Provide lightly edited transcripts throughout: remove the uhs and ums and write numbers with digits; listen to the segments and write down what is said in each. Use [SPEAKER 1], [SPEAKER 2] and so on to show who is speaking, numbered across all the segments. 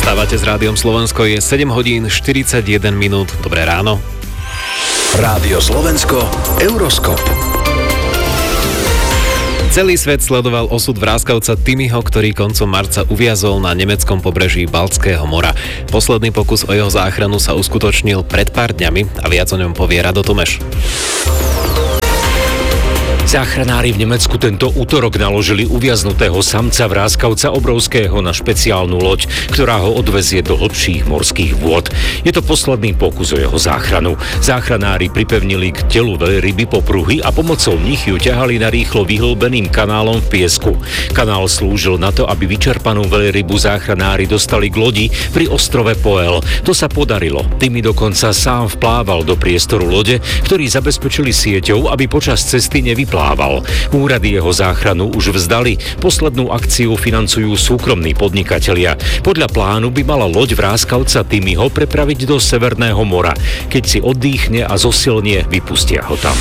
[SPEAKER 1] Stávate s Rádiom Slovensko, je 7 hodín 41 minút. Dobré ráno.
[SPEAKER 2] Rádio Slovensko, Euroskop.
[SPEAKER 1] Celý svet sledoval osud vráskavca Timmyho, ktorý koncom marca uviazol na nemeckom pobreží Baltského mora. Posledný pokus o jeho záchranu sa uskutočnil pred pár dňami a viac o ňom povie Rado Tomeš.
[SPEAKER 3] Záchranári v Nemecku tento utorok naložili uviaznutého samca vráskavca obrovského na špeciálnu loď, ktorá ho odvezie do hlbších morských vôd. Je to posledný pokus o jeho záchranu. Záchranári pripevnili k telu veľryby popruhy a pomocou nich ju ťahali na rýchlo vyhlbeným kanálom v piesku. Kanál slúžil na to, aby vyčerpanú veľrybu záchranári dostali k lodi pri ostrove Poel. To sa podarilo. Timmy dokonca sám vplával do priestoru lode, ktorý zabezpečili sieťou, aby počas cesty nevyplával. Úrady jeho záchranu už vzdali. Poslednú akciu financujú súkromní podnikatelia. Podľa plánu by mala loď vráskavca Timmyho prepraviť do Severného mora. Keď si oddychne a zosilnie, vypustia ho tam.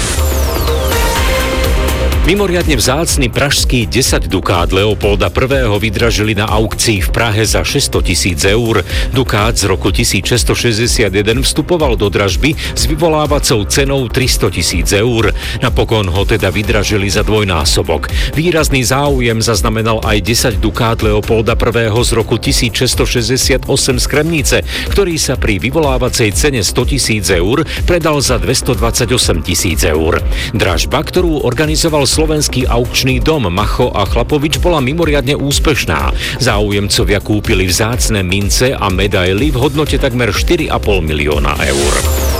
[SPEAKER 3] Mimoriadne vzácny pražský 10 dukát Leopolda I. vydražili na aukcii v Prahe za 600 000 eur. Dukát z roku 1661 vstupoval do dražby s vyvolávacou cenou 300 000 eur. Napokon ho teda vydražili za dvojnásobok. Výrazný záujem zaznamenal aj 10 dukát Leopolda I. z roku 1668 z Kremnice, ktorý sa pri vyvolávacej cene 100 000 eur predal za 228 000 eur. Dražba, ktorú organizoval slovenský aukčný dom Macho a Chlapovič, bola mimoriadne úspešná. Záujemcovia kúpili vzácne mince a medaily v hodnote takmer 4,5 milióna eur.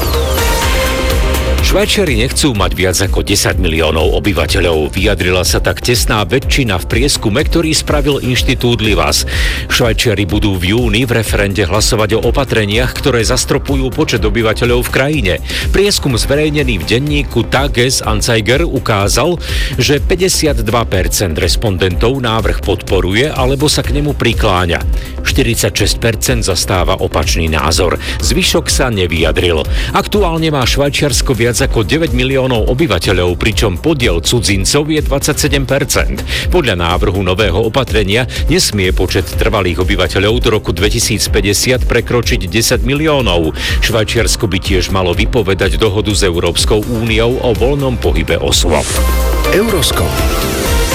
[SPEAKER 3] Švajčiari nechcú mať viac ako 10 miliónov obyvateľov. Vyjadrila sa tak tesná väčšina v prieskume, ktorý spravil inštitút Livas. Švajčiari budú v júni v referende hlasovať o opatreniach, ktoré zastropujú počet obyvateľov v krajine. Prieskum zverejnený v denníku Tages Anzeiger ukázal, že 52% respondentov návrh podporuje alebo sa k nemu prikláňa. 46% zastáva opačný názor. Zvyšok sa nevyjadril. Aktuálne má Švajčiarsko viac ako 9 miliónov obyvateľov, pričom podiel cudzincov je 27%. Podľa návrhu nového opatrenia nesmie počet trvalých obyvateľov do roku 2050 prekročiť 10 miliónov. Švajčiarsko by tiež malo vypovedať dohodu s Európskou úniou o voľnom pohybe osôb.
[SPEAKER 2] Euroskop.